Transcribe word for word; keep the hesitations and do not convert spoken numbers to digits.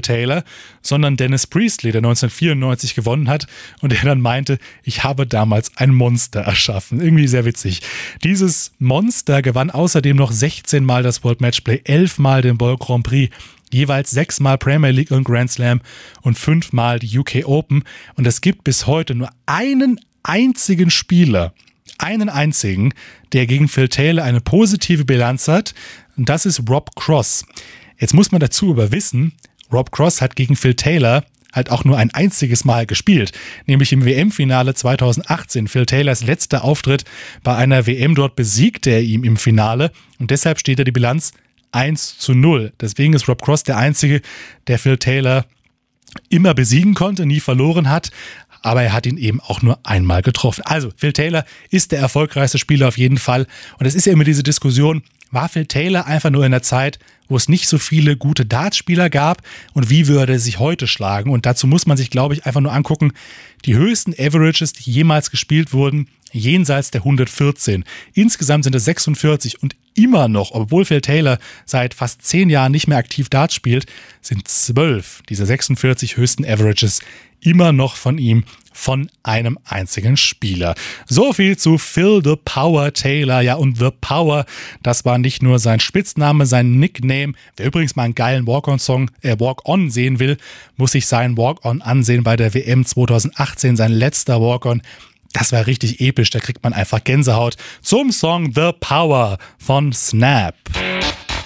Taylor, sondern Dennis Priestley, der neunzehnhundertvierundneunzig gewonnen hat und der dann meinte, ich habe damals ein Monster erschaffen. Irgendwie sehr witzig. Dieses Monster gewann außerdem noch sechzehn Mal das World Matchplay, elf Mal den World Grand Prix, jeweils sechs Mal Premier League und Grand Slam und fünf Mal die U K Open. Und es gibt bis heute nur einen einzigen Spieler, einen einzigen, der gegen Phil Taylor eine positive Bilanz hat. Und das ist Rob Cross. Jetzt muss man dazu aber wissen, Rob Cross hat gegen Phil Taylor halt auch nur ein einziges Mal gespielt, nämlich im W M-Finale zweitausendachtzehn. Phil Taylors letzter Auftritt bei einer W M, dort besiegte er ihn im Finale und deshalb steht da die Bilanz eins zu null. Deswegen ist Rob Cross der Einzige, der Phil Taylor immer besiegen konnte, nie verloren hat, aber er hat ihn eben auch nur einmal getroffen. Also Phil Taylor ist der erfolgreichste Spieler auf jeden Fall und es ist ja immer diese Diskussion, war Phil Taylor einfach nur in der Zeit, wo es nicht so viele gute Dartspieler gab und wie würde er sich heute schlagen? Und dazu muss man sich, glaube ich, einfach nur angucken, die höchsten Averages, die jemals gespielt wurden, jenseits der hundertvierzehn. Insgesamt sind es sechsundvierzig und immer noch, obwohl Phil Taylor seit fast zehn Jahren nicht mehr aktiv Dart spielt, sind zwölf dieser sechsundvierzig höchsten Averages immer noch von ihm, von einem einzigen Spieler. So viel zu Phil the Power Taylor. Ja, und The Power, das war nicht nur sein Spitzname, sein Nickname. Wer übrigens mal einen geilen Walk-on-Song, äh, Walk-on sehen will, muss sich seinen Walk-on ansehen bei der W M zweitausendachtzehn, sein letzter Walk-on. Das war richtig episch, da kriegt man einfach Gänsehaut zum Song The Power von Snap.